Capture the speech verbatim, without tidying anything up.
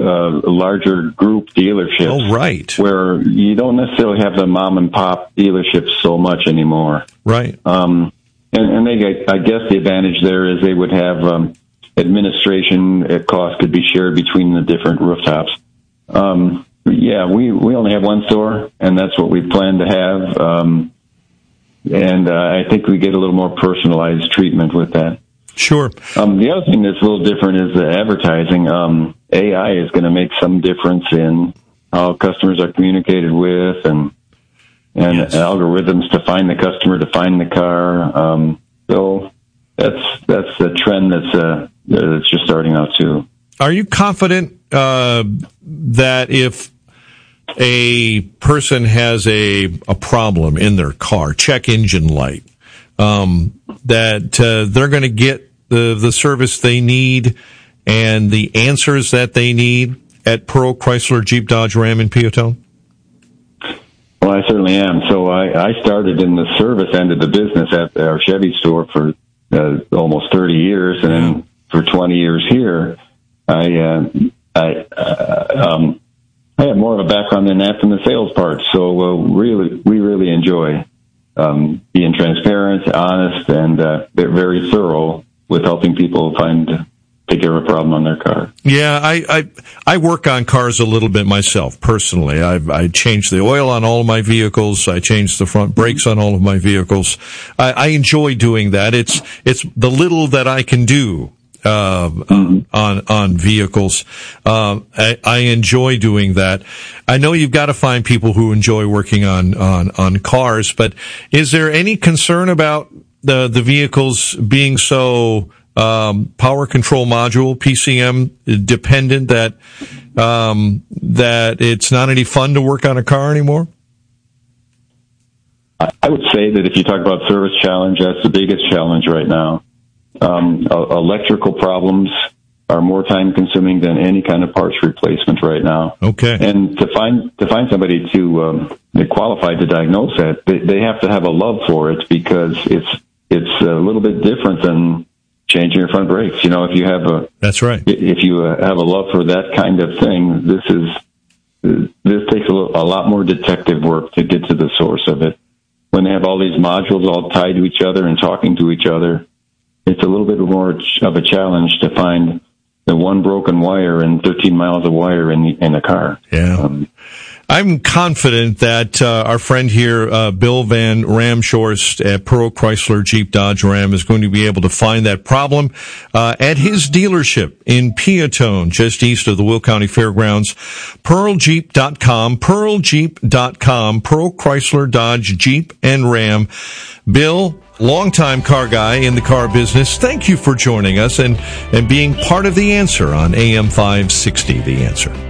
uh, larger group dealerships. Oh, right. Where you don't necessarily have the mom and pop dealerships so much anymore. Right. Um, and, and they get, I guess the advantage there is they would have um, administration costs could be shared between the different rooftops. Um, yeah, we, we only have one store, and that's what we plan to have. Um, and uh, I think we get a little more personalized treatment with that. Sure. Um, the other thing that's a little different is the advertising. Um, A I is going to make some difference in how customers are communicated with, and and yes. algorithms to find the customer, to find the car. Um, so that's that's the trend that's uh, that's just starting out too. Are you confident uh, that if a person has a a problem in their car, check engine light, um, that uh, they're going to get the the service they need and the answers that they need at Pearl Chrysler Jeep Dodge Ram in Peotone? Well, I certainly am. So I, I started in the service end of the business at our Chevy store for uh, almost thirty years, and then for twenty years here. I uh, I uh, um, I have more of a background in that than the sales part. So uh, really, we really enjoy um, being transparent, honest, and uh, very thorough with helping people find, take care of a problem on their car. Yeah, I, I, I work on cars a little bit myself, personally. I've, I changed the oil on all of my vehicles. I changed the front brakes on all of my vehicles. I, I enjoy doing that. It's, it's the little that I can do, uh, mm-hmm. on, on vehicles. Um, I, I enjoy doing that. I know you've got to find people who enjoy working on, on, on cars, but is there any concern about the the vehicles being so um, power control module P C M dependent that um, that it's not any fun to work on a car anymore? I would say that if you talk about service challenge, that's the biggest challenge right now. Um, electrical problems are more time consuming than any kind of parts replacement right now. Okay. And to find to find somebody to um, qualified to diagnose that, they, they have to have a love for it, because it's it's a little bit different than changing your front brakes. You know, if you have a that's right. If you have a love for that kind of thing, this is this takes a, little, a lot more detective work to get to the source of it. When they have all these modules all tied to each other and talking to each other, it's a little bit more of a challenge to find the one broken wire and thirteen miles of wire in the, in a car. Yeah. Um, I'm confident that uh, our friend here, uh, Bill Van Ramshorst at Pearl Chrysler Jeep Dodge Ram, is going to be able to find that problem uh, at his dealership in Peotone, just east of the Will County Fairgrounds. Pearl Jeep dot com, Pearl Jeep dot com, Pearl Chrysler Dodge Jeep and Ram. Bill, longtime car guy in the car business, thank you for joining us and, and being part of The Answer on A M five sixty, The Answer.